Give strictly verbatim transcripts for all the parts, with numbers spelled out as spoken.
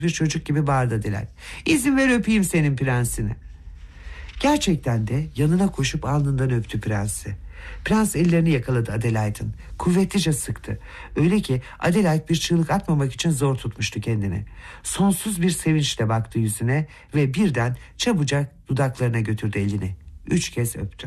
bir çocuk gibi bağırdı Adelaide. İzin ver öpeyim senin prensini. Gerçekten de yanına koşup alnından öptü prensi. Prens ellerini yakaladı Adelaide'ın. Kuvvetlice sıktı. Öyle ki Adelaide bir çığlık atmamak için zor tutmuştu kendini. Sonsuz bir sevinçle baktı yüzüne ve birden çabucak dudaklarına götürdü elini. Üç kez öptü.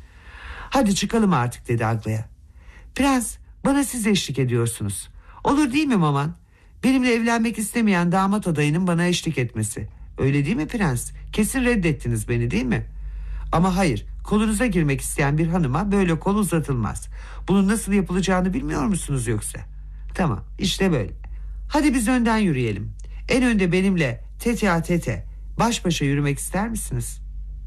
Hadi çıkalım artık dedi Aglaya. Prens, bana siz eşlik ediyorsunuz. Olur değil mi Maman? Benimle evlenmek istemeyen damat adayının bana eşlik etmesi. Öyle değil mi prens? Kesin reddettiniz beni değil mi? Ama hayır, kolunuza girmek isteyen bir hanıma böyle kol uzatılmaz. Bunun nasıl yapılacağını bilmiyor musunuz yoksa? Tamam, işte böyle. Hadi biz önden yürüyelim. En önde benimle tete a tete baş başa yürümek ister misiniz?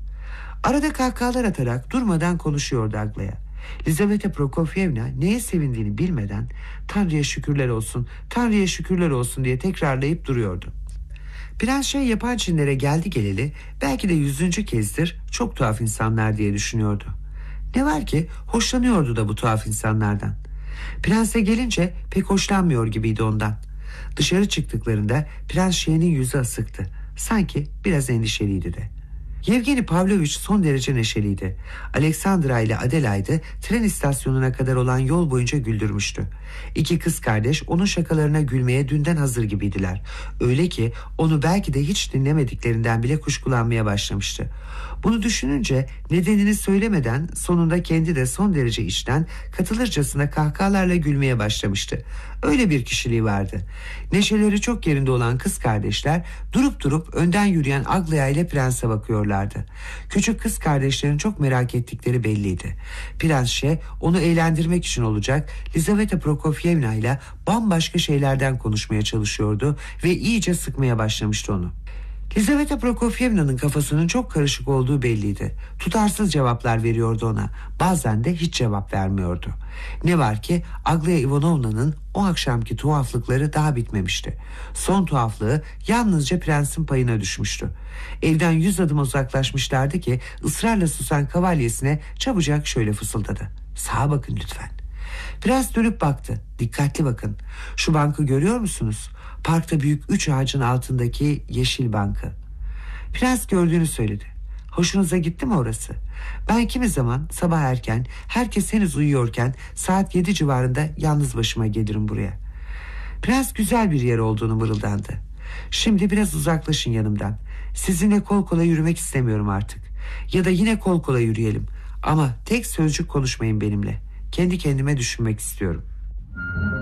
Arada kahkahalar atarak durmadan konuşuyordu Aglaya. Lizaveta Prokofyevna neye sevindiğini bilmeden Tanrı'ya şükürler olsun, Tanrı'ya şükürler olsun diye tekrarlayıp duruyordu. Prens şey yapan Çinlere geldi geleli belki de yüzüncü kezdir çok tuhaf insanlar diye düşünüyordu. Ne var ki hoşlanıyordu da bu tuhaf insanlardan. Prens'e gelince pek hoşlanmıyor gibiydi ondan. Dışarı çıktıklarında Prens Şien'in yüzü asıktı. Sanki biraz endişeliydi de. Yevgeni Pavlovich son derece neşeliydi. Alexandra ile Adelaide'ı tren istasyonuna kadar olan yol boyunca güldürmüştü. İki kız kardeş onun şakalarına gülmeye dünden hazır gibiydiler. Öyle ki onu belki de hiç dinlemediklerinden bile kuşkulanmaya başlamıştı. Bunu düşününce nedenini söylemeden sonunda kendi de son derece içten katılırcasına kahkahalarla gülmeye başlamıştı. Öyle bir kişiliği vardı. Neşeleri çok yerinde olan kız kardeşler durup durup önden yürüyen Aglaya ile prense bakıyorlardı. Küçük kız kardeşlerin çok merak ettikleri belliydi. Prensçe onu eğlendirmek için olacak Lizaveta Prokofyevna ile bambaşka şeylerden konuşmaya çalışıyordu ve iyice sıkmaya başlamıştı onu. Lizaveta Prokofyevna'nın kafasının çok karışık olduğu belliydi. Tutarsız cevaplar veriyordu ona. Bazen de hiç cevap vermiyordu. Ne var ki Aglaya Ivanovna'nın o akşamki tuhaflıkları daha bitmemişti. Son tuhaflığı yalnızca prensin payına düşmüştü. Evden yüz adım uzaklaşmışlardı ki ısrarla susan kavalyesine çabucak şöyle fısıldadı. Sağa bakın lütfen. Prens dönüp baktı. Dikkatli bakın. Şu bankı görüyor musunuz? Parkta büyük üç ağacın altındaki yeşil bankı. Prens gördüğünü söyledi. Hoşunuza gitti mi orası? Ben kimi zaman sabah erken, herkes henüz uyuyorken saat yedi civarında yalnız başıma gelirim buraya. Prens güzel bir yer olduğunu mırıldandı. Şimdi biraz uzaklaşın yanımdan. Sizinle kol kola yürümek istemiyorum artık. Ya da yine kol kola yürüyelim. Ama tek sözcük konuşmayın benimle. Kendi kendime düşünmek istiyorum.